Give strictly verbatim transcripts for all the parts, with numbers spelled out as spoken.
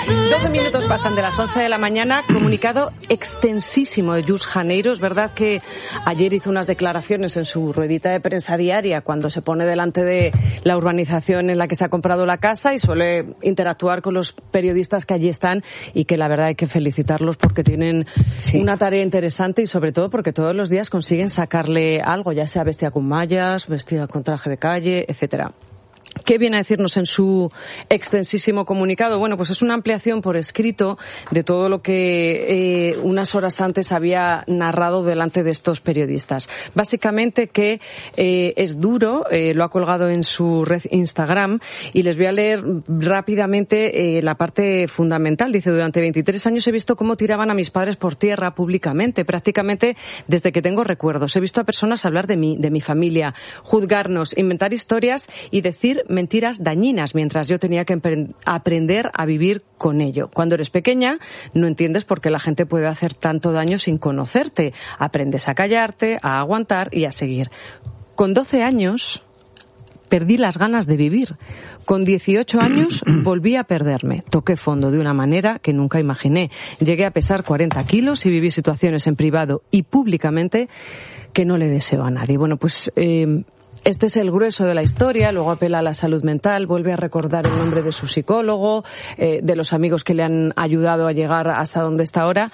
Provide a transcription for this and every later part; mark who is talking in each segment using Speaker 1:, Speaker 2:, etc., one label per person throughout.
Speaker 1: doce minutos pasan de las once de la mañana. Comunicado extensísimo de Jus Janeiro. Es verdad que ayer hizo unas declaraciones en su ruedita de prensa diaria cuando se pone delante de la urbanización en la que se ha comprado la casa y suele interactuar con los periodistas que allí están, y que la verdad hay que felicitarlos porque tienen sí. una tarea interesante y sobre todo porque todos los días consiguen sacarle algo, ya sea vestida con mallas, vestida con traje de calle, etcétera. ¿Qué viene a decirnos en su extensísimo comunicado? Bueno, pues es una ampliación por escrito de todo lo que eh, unas horas antes había narrado delante de estos periodistas. Básicamente que eh, es duro, eh, lo ha colgado en su red Instagram, y les voy a leer rápidamente eh, la parte fundamental. Dice: durante veintitrés años he visto cómo tiraban a mis padres por tierra públicamente, prácticamente desde que tengo recuerdos. He visto a personas hablar de mí, de mi familia, juzgarnos, inventar historias y decir mentiras dañinas mientras yo tenía que aprender a vivir con ello. Cuando eres pequeña no entiendes por qué la gente puede hacer tanto daño sin conocerte. Aprendes a callarte, a aguantar y a seguir. Con doce años perdí las ganas de vivir. Con dieciocho años volví a perderme. Toqué fondo de una manera que nunca imaginé. Llegué a pesar cuarenta kilos y viví situaciones en privado y públicamente que no le deseo a nadie. Bueno, pues eh, este es el grueso de la historia. Luego apela a la salud mental, vuelve a recordar el nombre de su psicólogo, eh, de los amigos que le han ayudado a llegar hasta donde está ahora.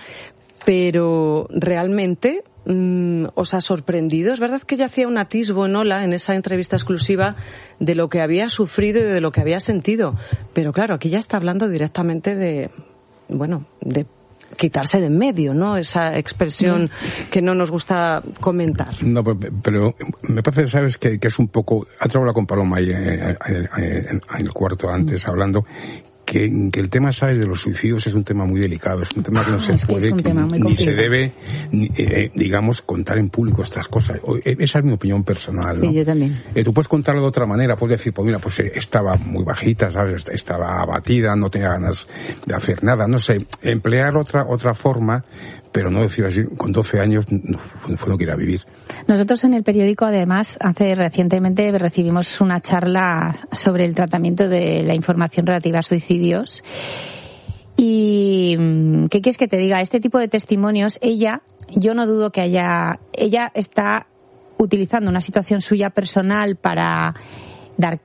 Speaker 1: Pero realmente mmm, os ha sorprendido. Es verdad que ella hacía un atisbo en Hola, en esa entrevista exclusiva, de lo que había sufrido y de lo que había sentido. Pero claro, aquí ya está hablando directamente de, bueno, de quitarse de en medio, ¿no? Esa expresión que no nos gusta comentar.
Speaker 2: No, pero, pero me parece, ¿sabes?, que, que es un poco... Ha traído con Paloma ahí eh, en el cuarto antes, hablando... Que, que el tema, ¿sabes?, de los suicidios es un tema muy delicado, es un tema que no se
Speaker 3: es
Speaker 2: puede,
Speaker 3: que que
Speaker 2: ni se debe, ni, eh, digamos, contar en público estas cosas. Esa es mi opinión personal, ¿no?
Speaker 3: Sí, yo también.
Speaker 2: Eh, tú puedes contarlo de otra manera, puedes decir, pues mira, pues eh, estaba muy bajita, ¿sabes?, estaba abatida, no tenía ganas de hacer nada, no sé, emplear otra otra forma, pero no decir así, con doce años no, no quiera vivir.
Speaker 3: Nosotros en el periódico, además, hace recientemente recibimos una charla sobre el tratamiento de la información relativa a suicidios. Y, ¿qué quieres que te diga? Este tipo de testimonios, ella, yo no dudo que haya, ella está utilizando una situación suya personal para dar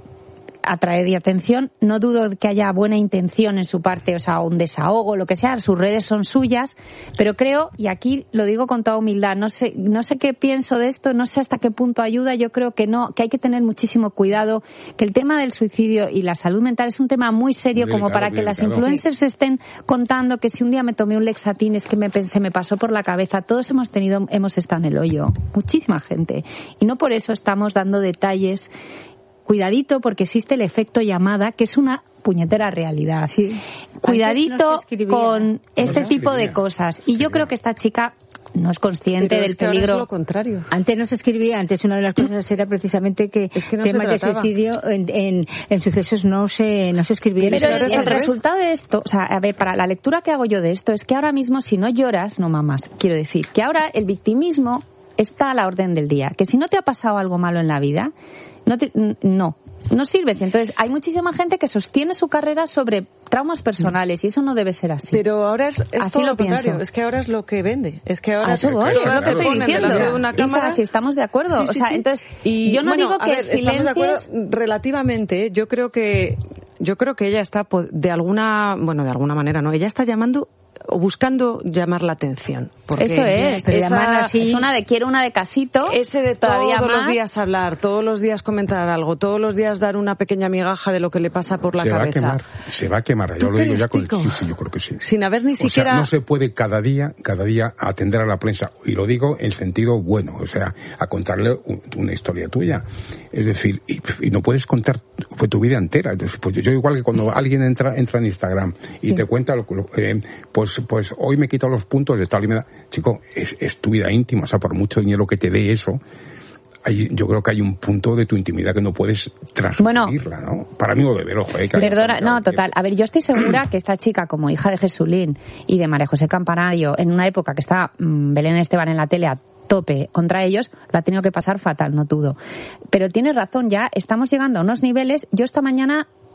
Speaker 3: atraer y atención. No dudo que haya buena intención en su parte, o sea, un desahogo, lo que sea, sus redes son suyas, pero creo, y aquí lo digo con toda humildad, no sé, no sé qué pienso de esto, no sé hasta qué punto ayuda. Yo creo que no, que hay que tener muchísimo cuidado, que el tema del suicidio y la salud mental es un tema muy serio, muy como claro, para que las claro. influencers estén contando que si un día me tomé un Lexatin es que me, se me pasó por la cabeza. Todos hemos tenido, hemos estado en el hoyo, muchísima gente, y no por eso estamos dando detalles. Cuidadito, porque existe el efecto llamada, que es una puñetera realidad. Sí. Cuidadito no con este no tipo de cosas. Y yo creo que esta chica no es consciente
Speaker 1: Pero
Speaker 3: del
Speaker 1: es que
Speaker 3: peligro.
Speaker 1: Ahora es lo contrario.
Speaker 4: Antes no se escribía, antes una de las cosas era precisamente que,
Speaker 1: es que no
Speaker 4: temas de suicidio en, en, en sucesos no se no se escribían.
Speaker 3: Pero el, el resultado de esto, o sea, a ver, para la lectura que hago yo de esto, es que ahora mismo si no lloras, no mamas. Quiero decir, que ahora el victimismo está a la orden del día. Que si no te ha pasado algo malo en la vida, no te, no, no sirves. Entonces hay muchísima gente que sostiene su carrera sobre traumas personales y eso no debe ser así.
Speaker 1: Pero ahora es, es
Speaker 3: así
Speaker 1: todo
Speaker 3: lo
Speaker 1: lo contrario.
Speaker 3: pienso.
Speaker 1: Es que ahora es lo que vende. Es que ahora
Speaker 3: a eso voy, es lo que estoy diciendo.
Speaker 1: De una cámara.
Speaker 3: Isa, si estamos de acuerdo.
Speaker 1: Sí, sí,
Speaker 3: o sea,
Speaker 1: sí.
Speaker 3: entonces
Speaker 1: y,
Speaker 3: yo no
Speaker 1: bueno,
Speaker 3: digo que
Speaker 1: a ver, estamos de acuerdo
Speaker 3: silencies...
Speaker 1: relativamente. Yo creo que yo creo que ella está de alguna, bueno, de alguna manera, no. Ella está llamando o buscando llamar la atención.
Speaker 3: Eso es,
Speaker 1: esa,
Speaker 3: así, es una de quiero, una de casito.
Speaker 1: Ese de
Speaker 3: todavía
Speaker 1: todos
Speaker 3: más.
Speaker 1: los días hablar, todos los días comentar algo, todos los días dar una pequeña migaja de lo que le pasa por la
Speaker 2: se
Speaker 1: cabeza.
Speaker 2: Se va a quemar, se va a quemar. Yo lo digo ya con el, sí, sí, yo creo que sí.
Speaker 1: Sin haber ni
Speaker 2: o
Speaker 1: siquiera...
Speaker 2: sea, no se puede cada día, cada día atender a la prensa, y lo digo en sentido bueno, o sea, a contarle una historia tuya. Es decir, y, y no puedes contar pues, tu vida entera. Entonces, pues yo igual que cuando alguien entra entra en Instagram y sí. te cuenta, lo, eh, pues pues hoy me he quitado los puntos de tal y me da... Chico, es, es tu vida íntima, o sea, por mucho dinero que te dé eso, hay, yo creo que hay un punto de tu intimidad que no puedes transmitirla,
Speaker 3: bueno,
Speaker 2: ¿no? Para mí lo de ver, ojo, eh,
Speaker 3: perdona, no, total. A ver, yo estoy segura que esta chica, como hija de Jesulín y de María José Campanario, en una época que está mmm, Belén Esteban en la tele a tope contra ellos, lo ha tenido que pasar fatal, no dudo. Pero tienes razón, ya estamos llegando a unos niveles. Yo esta mañana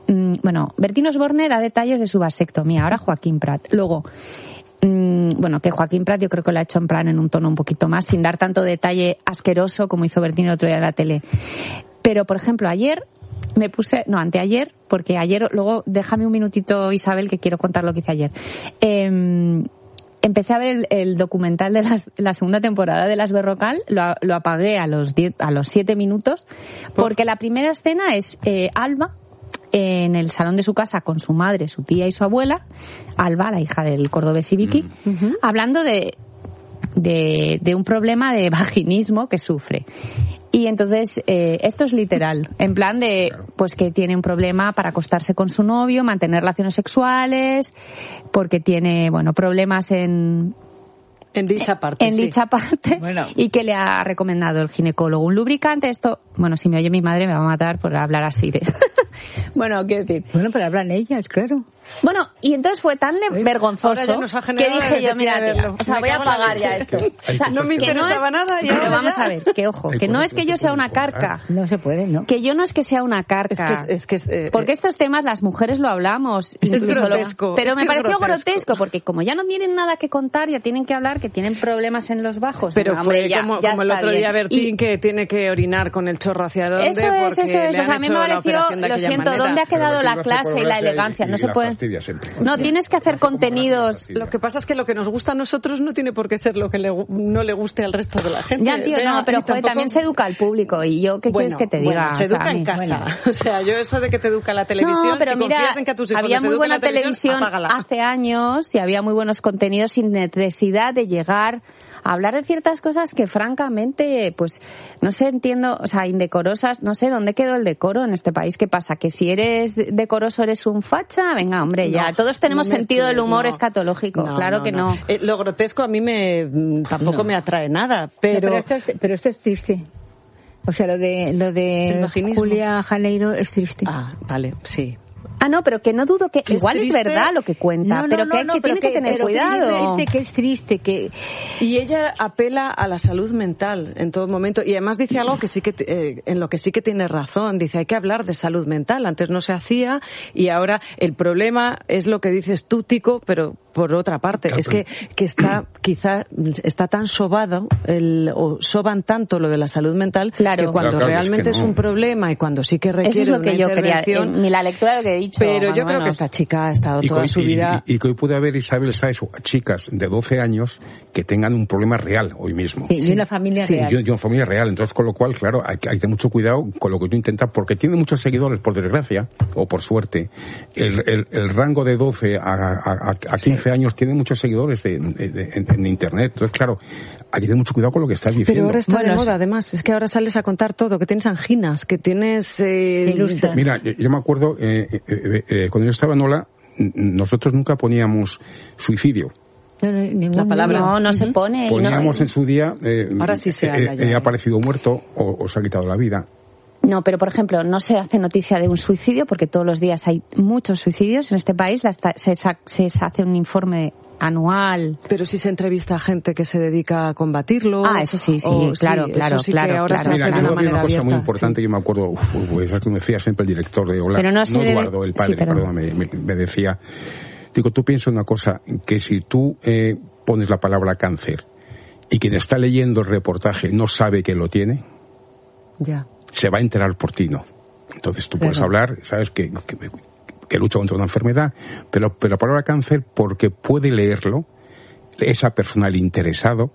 Speaker 3: mmm, bueno, Bertín Osborne da detalles de su vasectomía, ahora Joaquín Prat. Luego, mmm, bueno, que Joaquín Prat yo creo que lo ha hecho en plan en un tono un poquito más, sin dar tanto detalle asqueroso como hizo Bertín el otro día en la tele. Pero, por ejemplo, ayer me puse, no, anteayer, porque ayer, luego déjame un minutito, Isabel, que quiero contar lo que hice ayer. Eh, Empecé a ver el, el documental de las, la segunda temporada de Las Berrocal, lo, lo apagué a los diez, a los siete minutos, porque la primera escena es eh, Alba en el salón de su casa con su madre, su tía y su abuela, Alba, la hija del cordobés y Vicky, uh-huh. hablando de, de, de un problema de vaginismo que sufre. Y entonces, eh, esto es literal, en plan de, pues que tiene un problema para acostarse con su novio, mantener relaciones sexuales, porque tiene, bueno, problemas en...
Speaker 1: En dicha parte,
Speaker 3: En
Speaker 1: sí.
Speaker 3: dicha parte,
Speaker 1: bueno.
Speaker 3: Y que le ha recomendado el ginecólogo un lubricante. Esto, bueno, si me oye mi madre me va a matar por hablar así de... Bueno, quiero decir...
Speaker 4: Bueno, pero hablan ellas, claro.
Speaker 3: Bueno, y entonces fue tan vergonzoso que dije yo, mira, tía, o sea, voy a pagar ya esto. O sea,
Speaker 1: no me interesaba
Speaker 3: no es,
Speaker 1: nada. Y
Speaker 3: pero vamos ya. a ver, que ojo, que no es que yo sea una carca.
Speaker 4: No se puede, ¿no?
Speaker 3: Que yo no es que sea una carca.
Speaker 1: Es que es, es que es, eh,
Speaker 3: porque estos temas las mujeres lo hablamos. Incluso
Speaker 1: es grotesco.
Speaker 3: Lo, pero
Speaker 1: es
Speaker 3: me
Speaker 1: que
Speaker 3: pareció
Speaker 1: grotesco.
Speaker 3: grotesco, porque como ya no tienen nada que contar, ya tienen que hablar, que tienen problemas en los bajos.
Speaker 1: Pero
Speaker 3: no,
Speaker 1: fue
Speaker 3: hombre, ya,
Speaker 1: como,
Speaker 3: ya
Speaker 1: como el otro
Speaker 3: bien.
Speaker 1: día Bertín,
Speaker 3: y,
Speaker 1: que tiene que orinar con el chorro hacia dónde.
Speaker 3: Eso es, eso es. O sea, a mí me pareció, lo siento,
Speaker 1: manera.
Speaker 3: ¿dónde ha quedado la clase y la elegancia?
Speaker 2: Y,
Speaker 3: no
Speaker 2: y
Speaker 3: se puede.
Speaker 2: No,
Speaker 3: tienes que hacer contenidos.
Speaker 1: Lo que pasa es que lo que nos gusta a nosotros no tiene por qué ser lo que le, no le guste al resto de la gente.
Speaker 3: Ya, tío, no, pero joder, tampoco... también se educa al público. Y yo, ¿qué
Speaker 1: bueno,
Speaker 3: quieres que te diga?
Speaker 1: Bueno, se educa
Speaker 3: o sea,
Speaker 1: en casa.
Speaker 3: Bueno.
Speaker 1: O sea, yo eso de que te educa la televisión,
Speaker 3: no, pero
Speaker 1: si
Speaker 3: mira,
Speaker 1: confías en que a tus hijos
Speaker 3: había
Speaker 1: les
Speaker 3: muy buena
Speaker 1: la televisión,
Speaker 3: televisión hace años y había muy buenos contenidos sin necesidad de llegar a hablar de ciertas cosas que francamente, pues, no sé, entiendo, o sea, indecorosas, no sé, ¿dónde quedó el decoro en este país? ¿Qué pasa? ¿Que si eres decoroso eres un facha? Venga, hombre, ya,
Speaker 1: no,
Speaker 3: todos tenemos
Speaker 1: no
Speaker 3: sentido del humor
Speaker 1: no.
Speaker 3: escatológico,
Speaker 1: no,
Speaker 3: claro
Speaker 1: no,
Speaker 3: que no.
Speaker 1: no. Eh, lo grotesco a mí me tampoco
Speaker 4: no.
Speaker 1: me atrae nada, pero...
Speaker 4: No, pero, esto es, pero esto es triste. O sea, lo de, lo de Julia Janeiro es triste.
Speaker 1: Ah, vale, sí.
Speaker 3: Ah, no, pero que no dudo que
Speaker 1: ¿Es
Speaker 3: igual
Speaker 1: triste?
Speaker 3: es verdad lo que cuenta,
Speaker 4: no, no,
Speaker 3: pero
Speaker 4: no,
Speaker 3: que,
Speaker 4: no,
Speaker 3: que
Speaker 4: pero
Speaker 3: tiene que, que tener
Speaker 4: pero
Speaker 3: cuidado.
Speaker 4: Dice que es triste, que...
Speaker 1: Y ella apela a la salud mental en todo momento. Y además dice algo que sí que eh, en lo que sí que tiene razón. Dice, hay que hablar de salud mental. Antes no se hacía y ahora el problema es lo que dices tú, Tico, pero por otra parte. Claro, es que, que está, quizá, está tan sobado, el, o soban tanto lo de la salud mental,
Speaker 3: claro.
Speaker 1: que cuando
Speaker 2: claro, claro,
Speaker 1: realmente es, que no. es un problema y cuando sí que requiere
Speaker 3: Eso es lo que
Speaker 1: una
Speaker 3: yo quería,
Speaker 1: intervención...
Speaker 3: en la lectura de lo que he dicho.
Speaker 1: Pero yo creo que esta chica ha estado
Speaker 2: y
Speaker 1: toda
Speaker 2: que,
Speaker 1: su vida...
Speaker 2: Y, y, y que hoy puede haber, Isabel, ¿sabes? Chicas de doce años que tengan un problema real hoy mismo.
Speaker 4: Sí, sí. Y una familia
Speaker 2: sí,
Speaker 4: real.
Speaker 2: Sí, y una familia real. Entonces, con lo cual, claro, hay, hay que tener mucho cuidado con lo que tú intentas, porque tiene muchos seguidores, por desgracia, o por suerte. El, el, el rango de doce a, a, a quince sí. años tiene muchos seguidores de, de, de, en, en Internet. Entonces, claro, hay que tener mucho cuidado con lo que estás diciendo.
Speaker 1: Pero ahora está
Speaker 3: bueno,
Speaker 1: de moda, además. Es que ahora sales a contar todo, que tienes anginas, que tienes... Eh...
Speaker 2: Mira, yo, yo me acuerdo, eh, eh, eh, cuando yo estaba en Ola, nosotros nunca poníamos suicidio.
Speaker 4: No, no, ningún,
Speaker 3: la palabra no, no uh-huh. se pone.
Speaker 2: Poníamos
Speaker 3: no,
Speaker 2: en su día, eh,
Speaker 1: ahora sí se
Speaker 2: eh,
Speaker 1: habla ya,
Speaker 2: ha aparecido muerto o, o se ha quitado la vida.
Speaker 3: No, pero por ejemplo, no se hace noticia de un suicidio porque todos los días hay muchos suicidios en este país. Se, se, se hace un informe anual.
Speaker 1: Pero si se entrevista a gente que se dedica a combatirlo.
Speaker 3: Ah, eso sí, sí,
Speaker 1: o,
Speaker 3: claro,
Speaker 1: sí,
Speaker 3: claro,
Speaker 1: sí
Speaker 3: claro.
Speaker 1: Que ahora
Speaker 3: claro
Speaker 1: se
Speaker 2: Mira,
Speaker 1: hace
Speaker 2: yo
Speaker 1: de una
Speaker 2: creo que una cosa
Speaker 1: abierta,
Speaker 2: muy importante,
Speaker 1: sí.
Speaker 2: yo me acuerdo, uf, pues eso me decía siempre el director de Ola,
Speaker 3: pero no,
Speaker 2: no
Speaker 3: debe...
Speaker 2: Eduardo, el padre,
Speaker 3: sí, pero...
Speaker 2: perdón, me, me decía, digo, tú piensa una cosa, que si tú eh, pones la palabra cáncer y quien está leyendo el reportaje no sabe que lo tiene,
Speaker 1: ya.
Speaker 2: se va a enterar por ti, ¿no? Entonces tú puedes claro. hablar, sabes que, que, que lucha contra una enfermedad, pero, pero la palabra cáncer, porque puede leerlo esa persona, el interesado,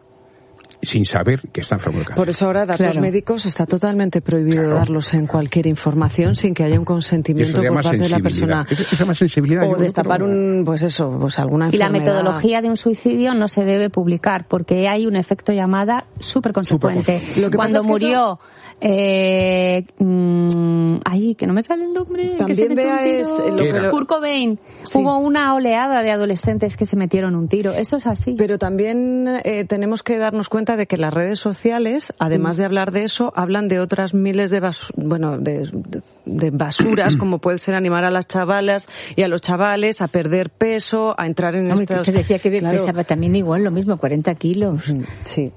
Speaker 2: sin saber que está enfermo de cáncer.
Speaker 1: Por eso ahora datos claro. médicos está totalmente prohibido claro. darlos en cualquier información sin que haya un consentimiento por parte de la persona.
Speaker 2: Eso, eso llama sensibilidad.
Speaker 1: O destapar un, pues eso, pues alguna enfermedad.
Speaker 3: Y la metodología de un suicidio no se debe publicar porque hay un efecto llamada súper consecuente.
Speaker 2: Super
Speaker 3: Cuando murió... Eh, mmm, ay, que no me sale el nombre.
Speaker 1: También
Speaker 3: que se metió un tiro.
Speaker 1: Es lo que lo...
Speaker 3: Kurt Cobain. Sí. Hubo una oleada de adolescentes que se metieron un tiro. Eso es así.
Speaker 1: Pero también eh, tenemos que darnos cuenta de que las redes sociales, además de hablar de eso, hablan de otras miles de bas... bueno, de, de, de basuras, como puede ser animar a las chavalas y a los chavales a perder peso, a entrar en
Speaker 4: no,
Speaker 1: estos...
Speaker 4: Te decía que claro. pesaba también igual, lo mismo, cuarenta kilos.
Speaker 1: Sí.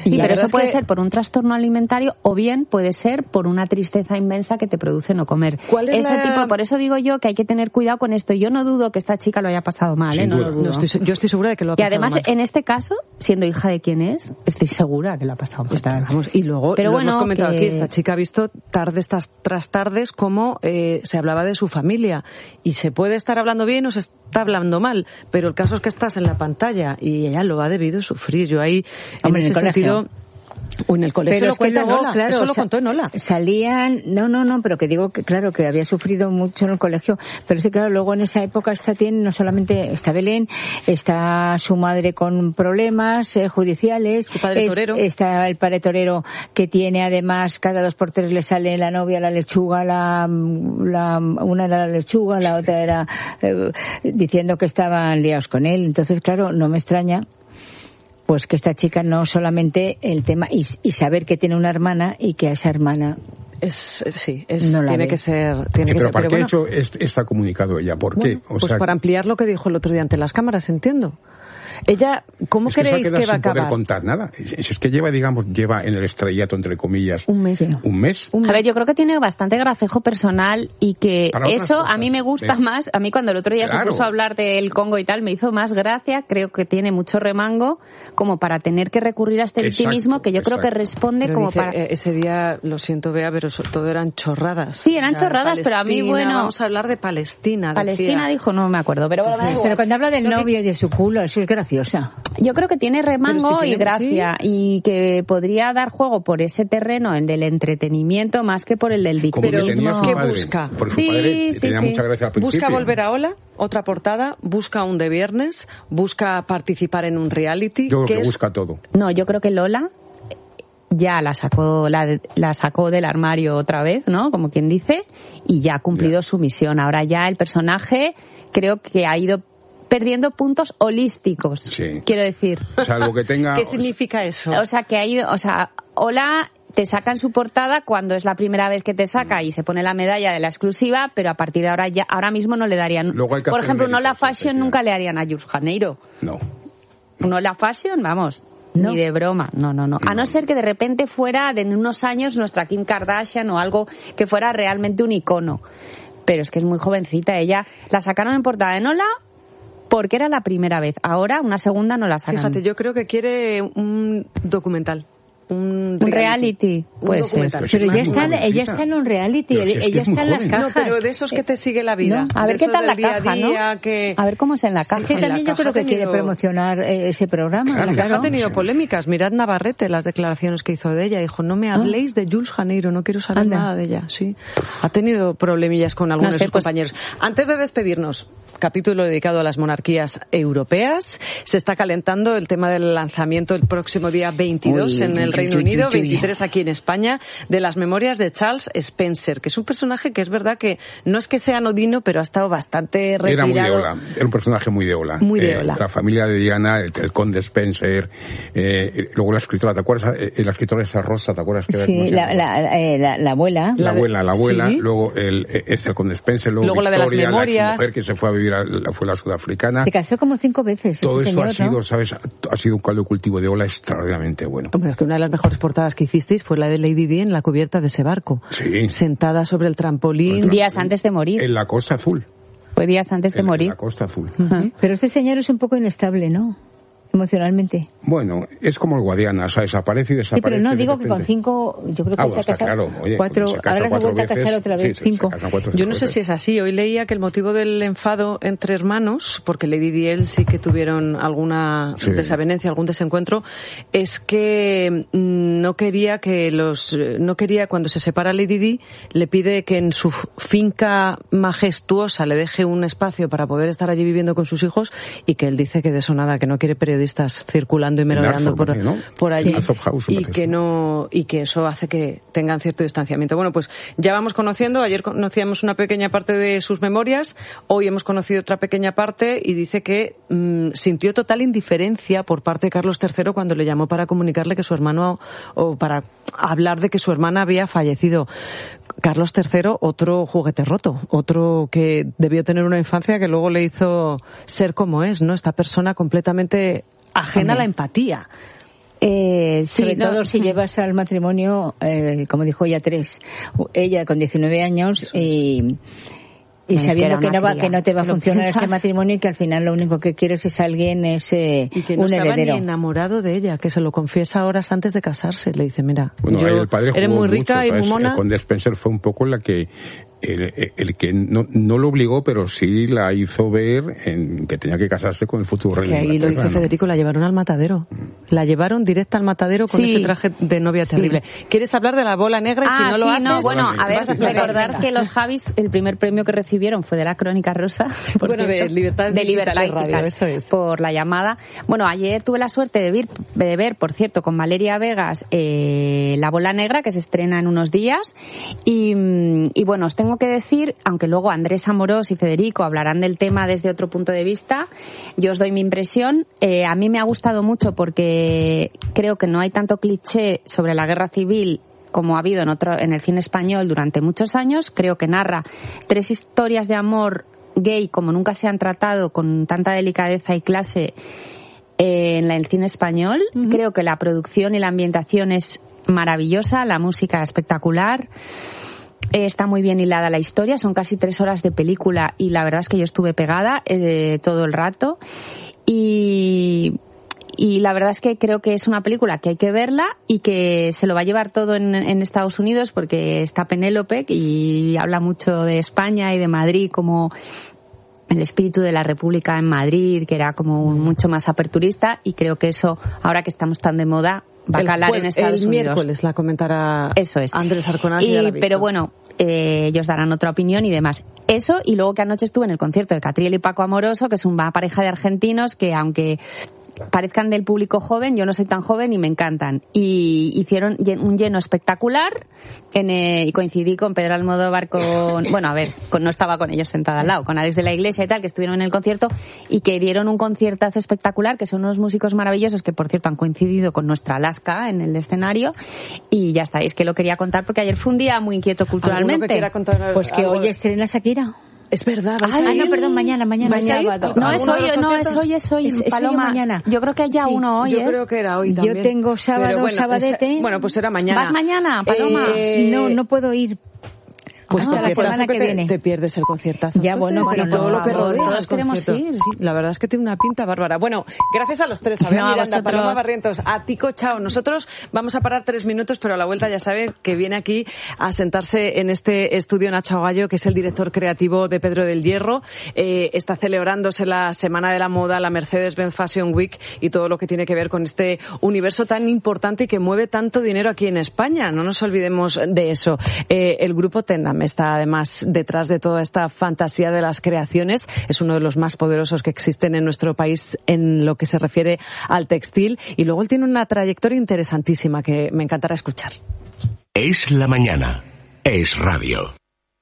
Speaker 3: Sí, pero eso puede que... ser por un trastorno alimentario o bien puede ser por una tristeza inmensa que te produce no comer.
Speaker 1: ¿Cuál es
Speaker 3: Ese
Speaker 1: la...
Speaker 3: tipo, por eso digo yo que hay que tener cuidado con esto. Yo no dudo que esta chica lo haya pasado mal, ¿eh? No lo dudo.
Speaker 1: No, estoy, yo estoy segura de que lo ha pasado mal.
Speaker 3: Y además,
Speaker 1: mal.
Speaker 3: en este caso, siendo hija de quien es, estoy segura que lo ha pasado mal.
Speaker 1: Está, vamos, y luego, pero lo bueno, hemos comentado que... aquí, esta chica ha visto tardes tras tardes cómo eh, se hablaba de su familia. Y se puede estar hablando bien o se está hablando mal, pero el caso es que estás en la pantalla y ella lo ha debido sufrir. Yo ahí,
Speaker 4: Hombre,
Speaker 1: en ese sentido... O en el colegio
Speaker 4: pero
Speaker 1: lo cuenta
Speaker 4: luego,
Speaker 1: Nola,
Speaker 4: claro,
Speaker 1: eso lo contó Nola.
Speaker 4: Salían, no, no, no, pero que digo que claro, que había sufrido mucho en el colegio, pero sí, claro, luego en esa época está tiene, no solamente está Belén, está su madre con problemas eh, judiciales,
Speaker 1: su padre
Speaker 4: es,
Speaker 1: torero.
Speaker 4: Está el padre torero que tiene además cada dos por tres le sale la novia, la lechuga, la, la una era la lechuga, la otra era eh, diciendo que estaban liados con él, entonces claro, no me extraña pues que esta chica no solamente el tema y, y saber que tiene una hermana y que a esa hermana
Speaker 1: es sí es,
Speaker 4: no
Speaker 1: tiene
Speaker 4: ve.
Speaker 1: que ser tiene
Speaker 2: eh,
Speaker 1: que
Speaker 2: pero
Speaker 1: ser,
Speaker 2: ¿para
Speaker 1: pero
Speaker 2: qué
Speaker 1: bueno,
Speaker 2: hecho este, está comunicado ella? ¿Por
Speaker 1: bueno,
Speaker 2: qué? O
Speaker 1: pues
Speaker 2: sea,
Speaker 1: para ampliar lo que dijo el otro día ante las cámaras, entiendo. Ella, ¿cómo
Speaker 2: es que
Speaker 1: creéis
Speaker 2: que va a
Speaker 1: acabar?
Speaker 2: Sin poder contar nada. Es, es que lleva, digamos, lleva en el estrellato, entre comillas,
Speaker 1: un mes. Sí.
Speaker 2: Un mes.
Speaker 3: Un mes. A ver, yo creo que tiene bastante gracejo personal y que eso a mí me gusta sí. más. A mí cuando el otro día claro. se puso a hablar del Congo y tal, me hizo más gracia. Creo que tiene mucho remango como para tener que recurrir a este exacto, victimismo que yo exacto. creo que responde
Speaker 1: pero
Speaker 3: como
Speaker 1: dice,
Speaker 3: para...
Speaker 1: Ese día, lo siento, Bea, pero todo eran chorradas.
Speaker 3: Sí, eran o sea, chorradas, Palestina, pero a mí, bueno...
Speaker 1: Vamos a hablar de Palestina,
Speaker 3: Palestina
Speaker 1: decía.
Speaker 3: dijo, no me acuerdo, pero...
Speaker 4: Entonces, pero cuando habla del novio y de su culo, eso es graciosa.
Speaker 3: Yo creo que tiene remango si y tiene, gracia ¿sí? y que podría dar juego por ese terreno, el del entretenimiento, más que por el del victimismo.
Speaker 1: ¿Qué busca?
Speaker 2: Por su
Speaker 3: sí,
Speaker 2: padre
Speaker 3: sí,
Speaker 2: tenía
Speaker 3: sí.
Speaker 2: mucha gracia al principio.
Speaker 1: Busca volver a Ola, otra portada, busca un de viernes, busca participar en un reality.
Speaker 2: Yo creo que
Speaker 1: es...
Speaker 2: busca todo.
Speaker 3: No, yo creo que Lola ya la sacó la, la sacó del armario otra vez, ¿no? Como quien dice, y ya ha cumplido ya. su misión. Ahora ya el personaje creo que ha ido perdiendo puntos holísticos,
Speaker 2: sí.
Speaker 3: quiero decir.
Speaker 2: Salvo que tenga...
Speaker 1: ¿Qué significa eso?
Speaker 3: O sea, que ha ido, o sea, Hola te saca en su portada cuando es la primera vez que te saca y se pone la medalla de la exclusiva, pero a partir de ahora ya, ahora mismo no le darían... Por ejemplo, un Hola Fashion nunca le harían a Jules Janeiro.
Speaker 2: No.
Speaker 3: Un Hola Fashion, vamos... No. Ni de broma, no, no, no. A no ser que de repente fuera de en unos años nuestra Kim Kardashian o algo que fuera realmente un icono. Pero es que es muy jovencita. Ella la sacaron en portada de Hola porque era la primera vez. Ahora una segunda no la sacan.
Speaker 1: Fíjate, yo creo que quiere un documental. Un reality.
Speaker 3: Un reality, puede ser.
Speaker 4: Pero ella está, ella está en un reality, si es ella está en las cajas.
Speaker 1: No, pero de esos que te sigue la vida.
Speaker 3: No, a ver qué tal la caja,
Speaker 1: día,
Speaker 3: ¿no?
Speaker 1: Que...
Speaker 3: A ver cómo es en la caja.
Speaker 4: Sí, que también yo creo que tenido... quiere promocionar eh, ese programa.
Speaker 1: Claro,
Speaker 4: claro.
Speaker 1: Ha tenido polémicas. Mirad Navarrete, las declaraciones que hizo de ella. Dijo, no me habléis ah. de Jules Janeiro, no quiero saber Anda. nada de ella. Sí. Ha tenido problemillas con algunos no sé, de sus pues... compañeros. Antes de despedirnos, capítulo dedicado a las monarquías europeas. Se está calentando el tema del lanzamiento el próximo día veintidós Uy, en el Reino uy, Unido, uy, uy, veintitrés aquí en España, de las memorias de Charles Spencer, que es un personaje que es verdad que no es que sea anodino, pero ha estado bastante retirado.
Speaker 2: Era muy de Ola, era un personaje muy de Ola.
Speaker 1: Muy de Ola.
Speaker 2: Eh, la familia de Diana, el, el conde Spencer, eh, luego la escritora, ¿te acuerdas? Eh, la escritora esa Rosa, ¿te acuerdas? Que
Speaker 4: sí, la, la, eh, la, la abuela.
Speaker 2: La, la abuela, la abuela, ¿sí? Luego el, es el conde Spencer, luego,
Speaker 1: luego
Speaker 2: Victoria,
Speaker 1: la de las memorias.
Speaker 2: La mujer que se fue a vivir, a, la, fue la sudafricana.
Speaker 4: Se casó como cinco veces.
Speaker 2: Todo eso
Speaker 4: señor,
Speaker 2: ha sido,
Speaker 4: ¿no?
Speaker 2: ¿sabes? Ha sido un caldo de cultivo de Ola extraordinariamente bueno.
Speaker 1: Hombre, es que una de las mejores portadas que hicisteis fue la de Lady Di en la cubierta de ese barco.
Speaker 2: Sí.
Speaker 1: Sentada sobre el trampolín.
Speaker 3: El días antes de morir.
Speaker 2: En la Costa Azul.
Speaker 3: Fue días antes de
Speaker 2: en,
Speaker 3: morir.
Speaker 2: En la Costa Azul.
Speaker 4: Uh-huh. Pero este señor es un poco inestable, ¿no? Emocionalmente.
Speaker 2: Bueno, es como el Guadiana, o sea, desaparece y desaparece.
Speaker 4: Sí, pero no, digo que con cinco, yo creo que
Speaker 2: ah,
Speaker 4: se
Speaker 2: bueno,
Speaker 4: ha casado
Speaker 2: claro. Oye,
Speaker 4: cuatro,
Speaker 2: se casa
Speaker 4: ahora
Speaker 2: cuatro
Speaker 4: se vuelve a casar otra vez,
Speaker 2: sí,
Speaker 4: cinco.
Speaker 2: Se, se cuatro,
Speaker 1: yo no
Speaker 2: veces.
Speaker 1: sé si es así, hoy leía que el motivo del enfado entre hermanos, porque Lady Di y él sí que tuvieron alguna sí. desavenencia, algún desencuentro, es que no quería que los, no quería cuando se separa Lady Di, le pide que en su finca majestuosa le deje un espacio para poder estar allí viviendo con sus hijos y que él dice que de eso nada, que no quiere periodistas circulando y merodeando por,
Speaker 2: ¿no?
Speaker 1: por allí
Speaker 2: sí. House,
Speaker 1: y que no y que eso hace que tengan cierto distanciamiento. Bueno, pues ya vamos conociendo, ayer conocíamos una pequeña parte de sus memorias, hoy hemos conocido otra pequeña parte y dice que mmm, sintió total indiferencia por parte de Carlos tercero cuando le llamó para comunicarle que su hermano o para hablar de que su hermana había fallecido. Carlos tercero, otro juguete roto, otro que debió tener una infancia que luego le hizo ser como es, ¿no? Esta persona completamente ajena a la empatía.
Speaker 3: Eh, sí,
Speaker 4: Sobre
Speaker 3: no,
Speaker 4: todo si llevas al matrimonio, eh, como dijo ella, tres, ella con diecinueve años y... Y
Speaker 3: es
Speaker 4: sabiendo
Speaker 3: que,
Speaker 4: que no va,
Speaker 3: cría,
Speaker 4: que no te va a funcionar
Speaker 3: piensas.
Speaker 4: ese matrimonio y que al final lo único que quieres es alguien, es eh,
Speaker 1: y que no
Speaker 4: un
Speaker 1: estaba
Speaker 4: heredero.
Speaker 1: ni enamorado de ella, que se lo confiesa horas antes de casarse. Le dice, mira,
Speaker 2: Bueno,
Speaker 1: yo,
Speaker 2: ahí el padre
Speaker 1: eres
Speaker 2: jugó
Speaker 1: muy rica
Speaker 2: mucho,
Speaker 1: y muy
Speaker 2: ¿sabes?
Speaker 1: mona.
Speaker 2: Con Spencer fue un poco la que el, el que no, no lo obligó, pero sí la hizo ver en que tenía que casarse con el futuro rey.
Speaker 1: Que
Speaker 2: de
Speaker 1: ahí lo
Speaker 2: Inglaterra,
Speaker 1: dice
Speaker 2: ¿no?
Speaker 1: Federico, la llevaron al matadero. La llevaron directa al matadero con
Speaker 3: Sí.
Speaker 1: ese traje de novia terrible.
Speaker 3: Sí.
Speaker 1: ¿Quieres hablar de la bola negra? Y
Speaker 3: Ah,
Speaker 1: si no
Speaker 3: sí,
Speaker 1: lo haces,
Speaker 3: no, bueno, a ver,
Speaker 1: vas a explicar.
Speaker 3: recordar que los Javis, el primer premio que recibieron fue de la Crónica Rosa. por
Speaker 1: Bueno, de
Speaker 3: cierto,
Speaker 1: Libertad
Speaker 3: de Libertad
Speaker 1: Digital Radio,
Speaker 3: Digital,
Speaker 1: eso es.
Speaker 3: por la llamada. Bueno, ayer tuve la suerte de ver, de ver por cierto, con Valeria Vegas, eh, La Bola Negra, que se estrena en unos días. Y, y bueno, os tengo que decir, aunque luego Andrés Amorós y Federico hablarán del tema desde otro punto de vista, yo os doy mi impresión. Eh, a mí me ha gustado mucho porque creo que no hay tanto cliché sobre la guerra civil como ha habido en otro, en el cine español durante muchos años. Creo que narra tres historias de amor gay como nunca se han tratado, con tanta delicadeza y clase eh, en la- en el cine español. Uh-huh. Creo que la producción y la ambientación es maravillosa, la música espectacular. Eh, está muy bien hilada la historia, son casi tres horas de película y la verdad es que yo estuve pegada eh, todo el rato. Y, y la verdad es que creo que es una película que hay que verla y que se lo va a llevar todo en, en Estados Unidos porque está Penélope y habla mucho de España y de Madrid como el espíritu de la República en Madrid, que era como un, mucho más aperturista, y creo que eso, ahora que estamos tan de moda, va a calar en Estados
Speaker 1: el
Speaker 3: Unidos.
Speaker 1: El miércoles la comentará
Speaker 3: Eso es.
Speaker 1: Andrés Arconada.
Speaker 3: Y, pero bueno, eh, ellos darán otra opinión y demás. Eso, y luego que anoche estuve en el concierto de Catriel y Paco Amoroso, que es una pareja de argentinos que, aunque parezcan del público joven, yo no soy tan joven y me encantan. Y hicieron un lleno espectacular en, eh, y coincidí con Pedro Almodóvar, con, bueno, a ver, con, no estaba con ellos sentada al lado, con Alex de la Iglesia y tal, que estuvieron en el concierto y que dieron un conciertazo espectacular, que son unos músicos maravillosos que, por cierto, han coincidido con nuestra Alaska en el escenario. Y ya está, es que lo quería contar porque ayer fue un día muy inquieto culturalmente.
Speaker 1: Que contar,
Speaker 4: pues que hoy estrena Shakira.
Speaker 1: Es verdad, vais
Speaker 4: Ay,
Speaker 1: a ir.
Speaker 4: no, perdón, mañana, mañana,
Speaker 1: mañana
Speaker 4: sábado.
Speaker 3: No, es hoy, no, es hoy, es hoy,
Speaker 4: es, es
Speaker 3: Paloma.
Speaker 4: Hoy mañana.
Speaker 3: Yo creo que hay ya
Speaker 4: sí,
Speaker 3: uno hoy,
Speaker 1: Yo
Speaker 3: ¿eh?
Speaker 1: creo que era hoy también.
Speaker 4: Yo tengo sábado,
Speaker 1: bueno,
Speaker 4: sabadete.
Speaker 1: Es, bueno, pues será mañana.
Speaker 3: ¿Vas mañana, Paloma?
Speaker 1: Eh,
Speaker 4: no, no puedo ir.
Speaker 1: Pues
Speaker 4: hasta
Speaker 1: la
Speaker 4: semana que
Speaker 1: te,
Speaker 4: viene.
Speaker 1: Te pierdes el conciertazo.
Speaker 4: Ya, bueno,
Speaker 1: pero
Speaker 4: pero
Speaker 1: todo
Speaker 4: no,
Speaker 1: lo que
Speaker 3: favor,
Speaker 1: rodea
Speaker 3: todos
Speaker 1: el
Speaker 3: queremos
Speaker 1: concierto.
Speaker 3: ir.
Speaker 1: Sí, la verdad es que tiene una pinta bárbara. Bueno, gracias a los tres, a ver,
Speaker 3: No, a
Speaker 1: Miranda,
Speaker 3: vosotros.
Speaker 1: Paloma Barrientos, a Tico, chao. Nosotros vamos a parar tres minutos, pero a la vuelta ya sabe que viene aquí a sentarse en este estudio Nacho Gallo, que es el director creativo de Pedro del Hierro. Eh, está celebrándose la Semana de la Moda, la Mercedes-Benz Fashion Week y todo lo que tiene que ver con este universo tan importante y que mueve tanto dinero aquí en España. No nos olvidemos de eso. Eh, el grupo Tendam está además detrás de toda esta fantasía de las creaciones. Es uno de los más poderosos que existen en nuestro país en lo que se refiere al textil. Y luego él tiene una trayectoria interesantísima que me encantará escuchar.
Speaker 5: Es la mañana. Es radio.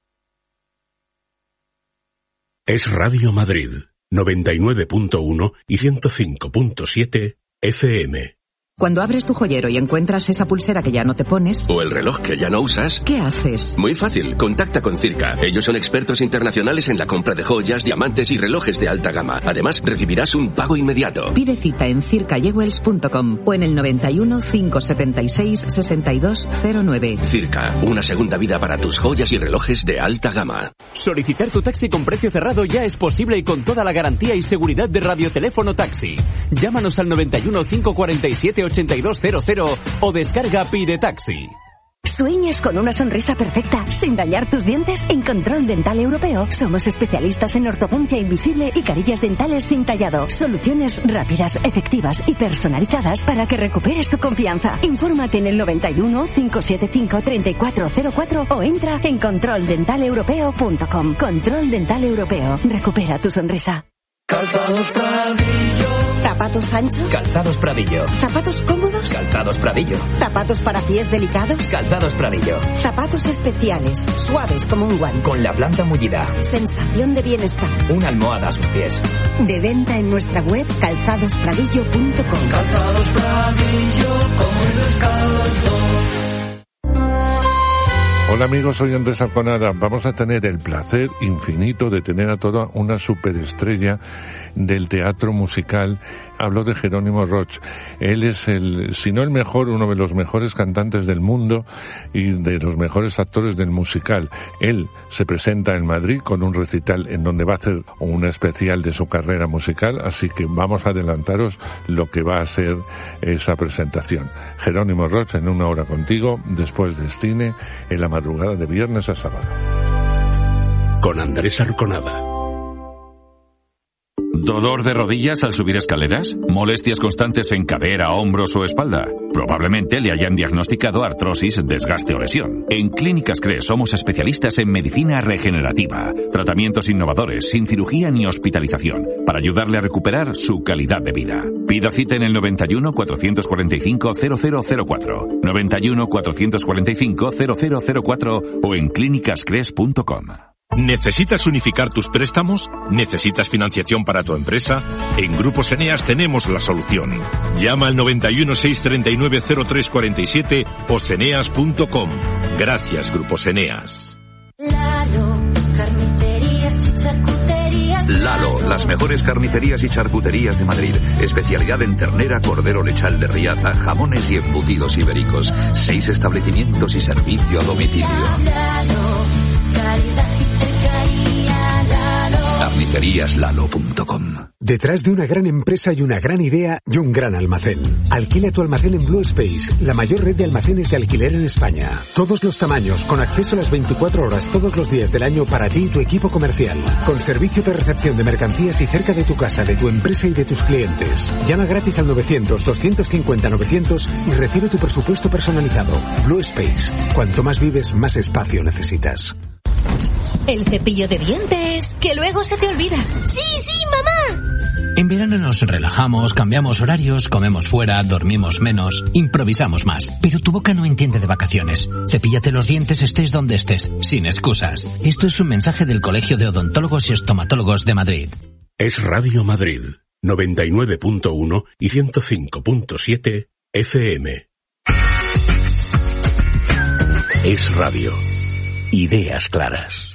Speaker 5: Es Radio Madrid, noventa y nueve punto uno y ciento cinco punto siete F M.
Speaker 6: Cuando abres tu joyero y encuentras esa pulsera que ya no te pones...
Speaker 7: O el reloj que ya no usas...
Speaker 6: ¿Qué haces?
Speaker 7: Muy fácil, contacta con Circa. Ellos son expertos internacionales en la compra de joyas, diamantes y relojes de alta gama. Además, recibirás un pago inmediato.
Speaker 6: Pide cita en circa jewels punto com o en el noventa y uno, cinco setenta y seis, sesenta y dos cero nueve.
Speaker 7: Circa, una segunda vida para tus joyas y relojes de alta gama.
Speaker 8: Solicitar tu taxi con precio cerrado ya es posible y con toda la garantía y seguridad de Radioteléfono Taxi. Llámanos al noventa y uno, cinco cuarenta y siete, ochenta y dos cero cero o descarga Pide Taxi.
Speaker 9: ¿Sueñas con una sonrisa perfecta sin dañar tus dientes? En Control Dental Europeo somos especialistas en ortodoncia invisible y carillas dentales sin tallado. Soluciones rápidas, efectivas y personalizadas para que recuperes tu confianza. Infórmate en el noventa y uno, cinco setenta y cinco, treinta y cuatro cero cuatro o entra en control dental europeo punto com. Control Dental Europeo. Recupera tu sonrisa.
Speaker 10: Calzados Pradillo.
Speaker 11: ¿Zapatos anchos?
Speaker 10: Calzados Pradillo.
Speaker 11: ¿Zapatos cómodos?
Speaker 10: Calzados Pradillo.
Speaker 11: ¿Zapatos para pies delicados?
Speaker 10: Calzados Pradillo.
Speaker 11: Zapatos especiales, suaves como un guante.
Speaker 10: Con la planta mullida.
Speaker 11: Sensación de bienestar.
Speaker 10: Una almohada a sus pies.
Speaker 11: De venta en nuestra web calzados pradillo punto com.
Speaker 10: Calzados Pradillo, como el descalzo.
Speaker 12: Hola amigos, soy Andrés Arconada. Vamos a tener el placer infinito de tener a toda una superestrella del teatro musical. Hablo de Jerónimo Roch. Él es el, si no el mejor, uno de los mejores cantantes del mundo y de los mejores actores del musical. Él se presenta en Madrid con un recital en donde va a hacer un especial de su carrera musical, así que vamos a adelantaros lo que va a ser esa presentación. Jerónimo Roch en Una Hora Contigo, después del cine, en la madrugada de viernes a sábado.
Speaker 5: Con Andrés Arconada.
Speaker 13: ¿Dolor de rodillas al subir escaleras? ¿Molestias constantes en cadera, hombros o espalda? Probablemente le hayan diagnosticado artrosis, desgaste o lesión. En Clínicas Cres somos especialistas en medicina regenerativa, tratamientos innovadores, sin cirugía ni hospitalización, para ayudarle a recuperar su calidad de vida. Pida cita en el noventa y uno, cuatrocientos cuarenta y cinco, cero cero cero cuatro, noventa y uno, cuatrocientos cuarenta y cinco, cero cero cero cuatro o en clínicas cres punto com.
Speaker 14: ¿Necesitas unificar tus préstamos? ¿Necesitas financiación para tu empresa? En Grupos Eneas tenemos la solución. Llama al noventa y uno, seiscientos treinta y nueve, cero tres cuarenta y siete o seneas punto com. Gracias, Grupos Eneas.
Speaker 15: Lalo, carnicerías y charcuterías.
Speaker 16: Lalo, las mejores carnicerías y charcuterías de Madrid. Especialidad en ternera, cordero lechal de Riaza, jamones y embutidos ibéricos. Seis establecimientos y servicio a domicilio.
Speaker 15: Lalo, calidad y cercanía, Lalo.
Speaker 16: carnicerías lalo punto com.
Speaker 17: Detrás de una gran empresa y una gran idea y un gran almacén. Alquila tu almacén en Blue Space, la mayor red de almacenes de alquiler en España. Todos los tamaños, con acceso a las veinticuatro horas todos los días del año para ti y tu equipo comercial. Con servicio de recepción de mercancías y cerca de tu casa, de tu empresa y de tus clientes. Llama gratis al novecientos, doscientos cincuenta, novecientos y recibe tu presupuesto personalizado. Blue Space. Cuanto más vives, más espacio necesitas.
Speaker 18: El cepillo de dientes, que luego se te olvida. ¡Sí, sí, mamá!
Speaker 19: En verano nos relajamos, cambiamos horarios, comemos fuera, dormimos menos, improvisamos más. Pero tu boca no entiende de vacaciones. Cepíllate los dientes estés donde estés, sin excusas. Esto es un mensaje del Colegio de Odontólogos y Estomatólogos de Madrid.
Speaker 5: Es Radio Madrid, noventa y nueve punto uno y ciento cinco punto siete F M. Es radio. Ideas claras.